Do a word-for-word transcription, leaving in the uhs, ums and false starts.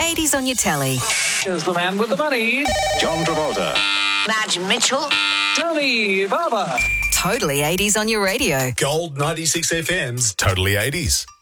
eighties on your telly. Here's the man with the money. John Travolta. Madge Mitchell. Tony Barber. Totally eighties on your radio. Gold ninety-six F M's Totally eighties.